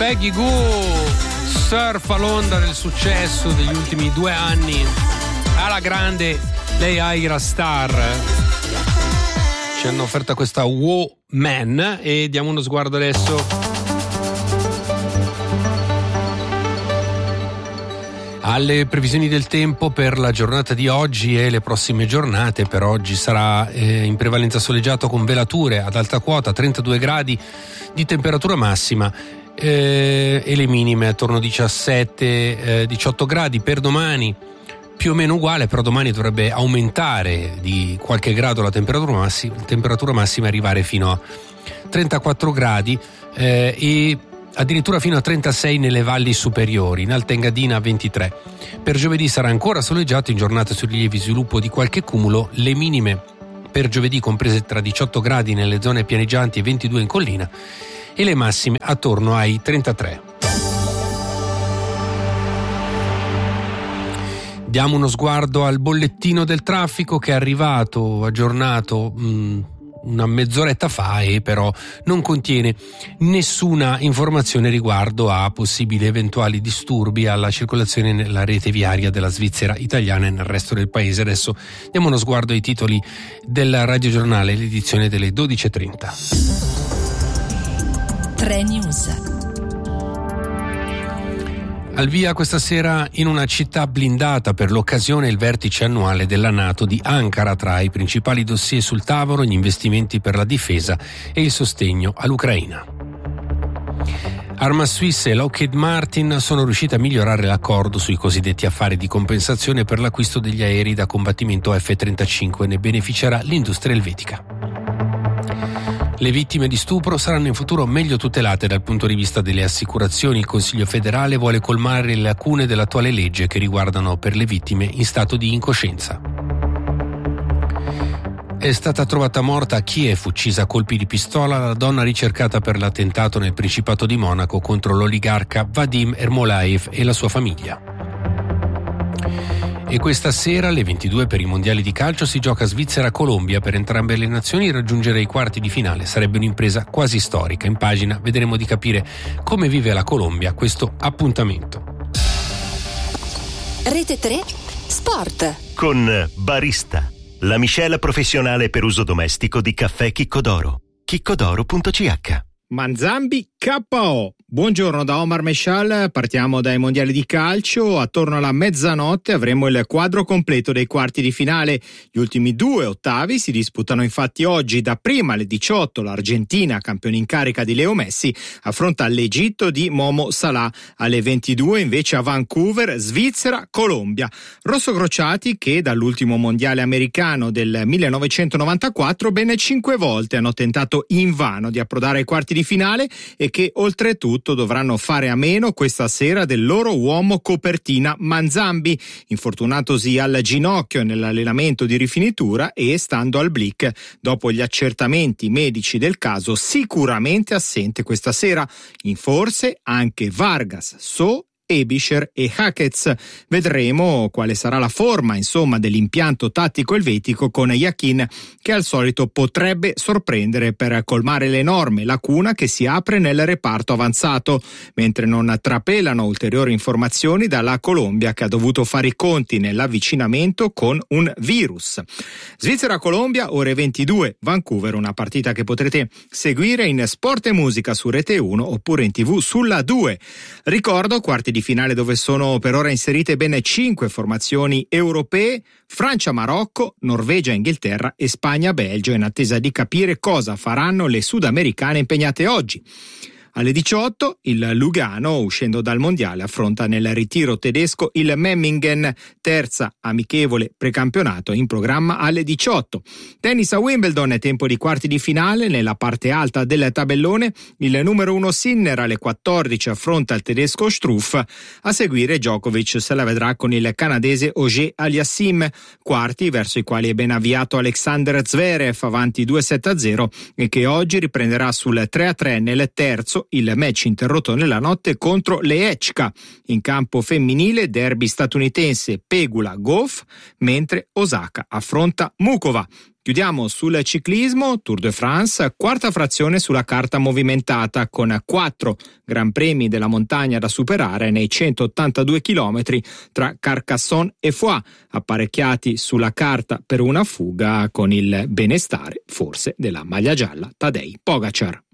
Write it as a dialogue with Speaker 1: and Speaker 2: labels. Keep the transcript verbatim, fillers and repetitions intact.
Speaker 1: Peggy Gou surfa l'onda del successo degli ultimi due anni alla grande. Lei Aira Star ci hanno offerta questa Woman e diamo uno sguardo adesso alle previsioni del tempo per la giornata di oggi e le prossime giornate. Per oggi sarà eh, in prevalenza soleggiato con velature ad alta quota, trentadue gradi di temperatura massima eh, e le minime attorno a diciassette diciotto gradi. Per domani più o meno uguale, però domani dovrebbe aumentare di qualche grado la temperatura massima, temperatura massima arrivare fino a trentaquattro gradi eh, e addirittura fino a trentasei nelle valli superiori, in Alta Engadina ventitré. Per giovedì sarà ancora soleggiato, in giornata sul lieve sviluppo di qualche cumulo, le minime per giovedì comprese tra diciotto gradi nelle zone pianeggianti e ventidue in collina e le massime attorno ai trentatré. Diamo uno sguardo al bollettino del traffico che è arrivato aggiornato mh, una mezz'oretta fa e però non contiene nessuna informazione riguardo a possibili eventuali disturbi alla circolazione nella rete viaria della Svizzera italiana e nel resto del paese. Adesso diamo uno sguardo ai titoli del radiogiornale, l'edizione delle dodici e trenta.
Speaker 2: tre News.
Speaker 1: Al via questa sera in una città blindata per l'occasione il vertice annuale della NATO di Ankara. Tra i principali dossier sul tavolo gli investimenti per la difesa e il sostegno all'Ucraina. Arma Suisse e Lockheed Martin sono riusciti a migliorare l'accordo sui cosiddetti affari di compensazione per l'acquisto degli aerei da combattimento F trentacinque. Ne beneficerà l'industria elvetica. Le vittime di stupro saranno in futuro meglio tutelate dal punto di vista delle assicurazioni. Il Consiglio federale vuole colmare le lacune dell'attuale legge che riguardano per le vittime in stato di incoscienza. È stata trovata morta a Kiev, uccisa a colpi di pistola, la donna ricercata per l'attentato nel Principato di Monaco contro l'oligarca Vadim Ermolaev e la sua famiglia. E questa sera alle ventidue per i mondiali di calcio si gioca Svizzera-Colombia. Per entrambe le nazioni raggiungere i quarti di finale sarebbe un'impresa quasi storica. In pagina vedremo di capire come vive la Colombia questo appuntamento.
Speaker 2: Rete tre Sport
Speaker 3: con Barista, la miscela professionale per uso domestico di caffè Chiccodoro. chiccodoro punto c h.
Speaker 4: Manzambi K O. Buongiorno da Omar Meshal, partiamo dai mondiali di calcio. Attorno alla mezzanotte avremo il quadro completo dei quarti di finale. Gli ultimi due ottavi si disputano infatti oggi. Dapprima alle diciotto l'Argentina, campione in carica di Leo Messi, affronta l'Egitto di Momo Salah. Alle ventidue invece a Vancouver Svizzera-Colombia. Rossocrociati che dall'ultimo mondiale americano del millenovecentonovantaquattro ben cinque volte hanno tentato invano di approdare ai quarti di finale e che oltretutto dovranno fare a meno questa sera del loro uomo copertina Manzambi, infortunatosi al ginocchio nell'allenamento di rifinitura e stando al Blick dopo gli accertamenti medici del caso sicuramente assente questa sera. In forse anche Vargas, So, Ebischer e Hacketz. Vedremo quale sarà la forma insomma dell'impianto tattico elvetico con Yakin, che al solito potrebbe sorprendere per colmare l'enorme lacuna che si apre nel reparto avanzato, mentre non trapelano ulteriori informazioni dalla Colombia, che ha dovuto fare i conti nell'avvicinamento con un virus. Svizzera-Colombia ore ventidue, Vancouver, una partita che potrete seguire in Sport e Musica su Rete uno oppure in tv sulla due. Ricordo quarti di finale dove sono per ora inserite ben cinque formazioni europee: Francia-Marocco, Norvegia-Inghilterra e Spagna-Belgio, in attesa di capire cosa faranno le sudamericane impegnate oggi. Alle diciotto il Lugano, uscendo dal mondiale, affronta nel ritiro tedesco il Memmingen, terza amichevole precampionato in programma alle diciotto. Tennis a Wimbledon, è tempo di quarti di finale. Nella parte alta del tabellone il numero uno Sinner alle quattordici affronta il tedesco Struff. A seguire Djokovic se la vedrà con il canadese Auger Aliassime, quarti verso i quali è ben avviato Alexander Zverev avanti due sette a zero e che oggi riprenderà sul tre a tre nel terzo perso il match interrotto nella notte contro Lechka. In campo femminile derby statunitense Pegula-Goff, mentre Osaka affronta Mukova. Chiudiamo sul ciclismo, Tour de France, quarta frazione sulla carta movimentata con quattro gran premi della montagna da superare nei centottantadue chilometri tra Carcassonne e Foix, apparecchiati sulla carta per una fuga con il benestare forse della maglia gialla Tadej Pogačar.